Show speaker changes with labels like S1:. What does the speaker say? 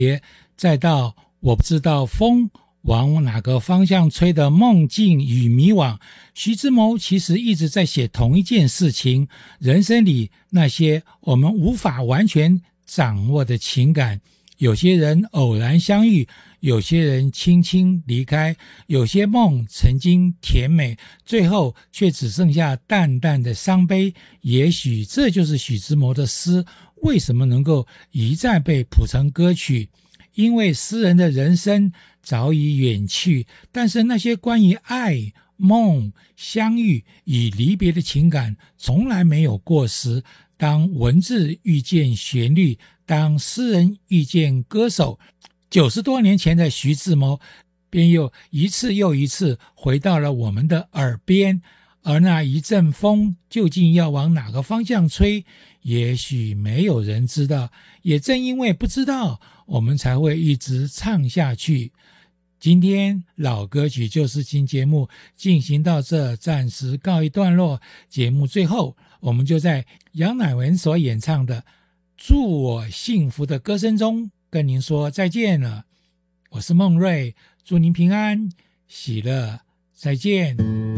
S1: 再到我不知道风往哪个方向吹的梦境与迷惘。徐志摩其实一直在写同一件事情，人生里那些我们无法完全掌握的情感，有些人偶然相遇，有些人轻轻离开，有些梦曾经甜美，最后却只剩下淡淡的伤悲。也许这就是许志摩的诗为什么能够一再被谱成歌曲，因为诗人的人生早已远去，但是那些关于爱、梦、相遇与离别的情感从来没有过时。当文字遇见旋律，当诗人遇见歌手，90多年前的徐志摩便又一次又一次回到了我们的耳边。而那一阵风究竟要往哪个方向吹，也许没有人知道，也正因为不知道，我们才会一直唱下去。今天老歌曲就是新节目进行到这，暂时告一段落。节目最后，我们就在杨乃文所演唱的《祝我幸福》的歌声中跟您说再见了。我是孟瑞，祝您平安喜乐，再见。